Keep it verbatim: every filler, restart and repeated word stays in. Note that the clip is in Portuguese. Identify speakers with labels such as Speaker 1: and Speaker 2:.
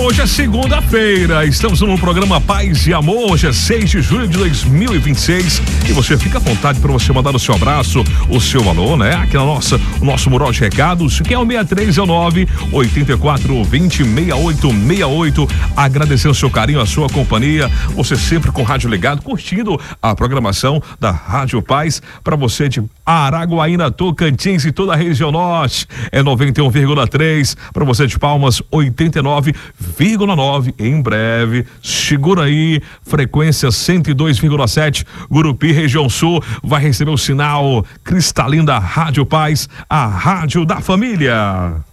Speaker 1: Hoje é segunda-feira, estamos no programa Paz e Amor, hoje é seis de julho de dois mil e vinte e seis e você fica à vontade para você mandar o seu abraço, o seu alô, né? Aqui na nossa, o nosso mural de recados, que é o seis três nove, oito quatro, dois zero, seis oito seis oito, agradecendo o seu carinho, a sua companhia, você sempre com o rádio ligado, curtindo a programação da Rádio Paz, para você de Araguaína, Tocantins e toda a região norte, é noventa e um vírgula três, para você de Palmas, oitenta e nove vírgula nove, em breve, segura aí, frequência cento e dois vírgula sete, Gurupi, região sul, vai receber o sinal cristalino da Rádio Paz, a rádio da família.